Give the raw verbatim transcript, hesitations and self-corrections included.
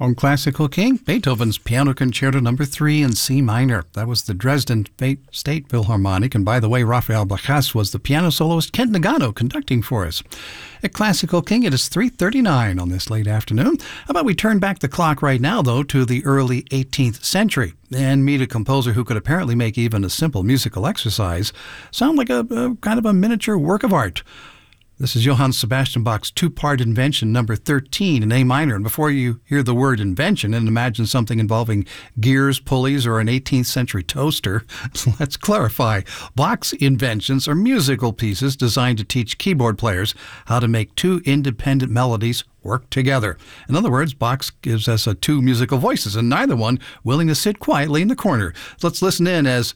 On Classical King, Beethoven's Piano Concerto Number three in C minor. That was the Dresden State Philharmonic, and by the way, Rafael Bacchus was the piano soloist Kent Nagano conducting for us. At Classical King, it is three thirty-nine on this late afternoon. How about we turn back the clock right now, though, to the early eighteenth century and meet a composer who could apparently make even a simple musical exercise sound like a, a kind of a miniature work of art. This is Johann Sebastian Bach's two-part invention, number thirteen in A minor. And before you hear the word invention and imagine something involving gears, pulleys, or an eighteenth century toaster, let's clarify. Bach's inventions are musical pieces designed to teach keyboard players how to make two independent melodies work together. In other words, Bach gives us a two musical voices, and neither one willing to sit quietly in the corner. Let's listen in as